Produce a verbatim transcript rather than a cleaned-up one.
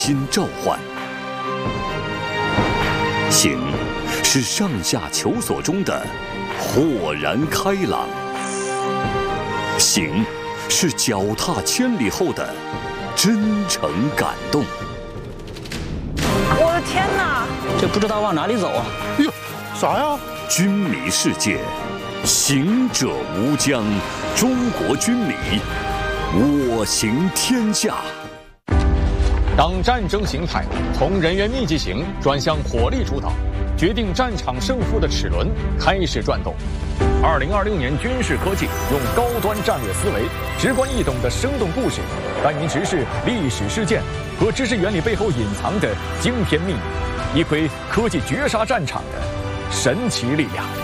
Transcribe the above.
新召唤。行，是上下求索中的豁然开朗；行，是脚踏千里后的真诚感动。 我的天哪， 这不知道往哪里走啊！ 哟，啥呀？ 军迷世界，行者无疆，中国军迷，我行天下。 当战争形态从人员密集型转向火力主导，决定战场胜负的齿轮开始转动。二零二六年军事科技用高端战略思维、直观易懂的生动故事，带您直视历史事件和知识原理背后隐藏的惊天秘密，一窥科技绝杀战场的神奇力量。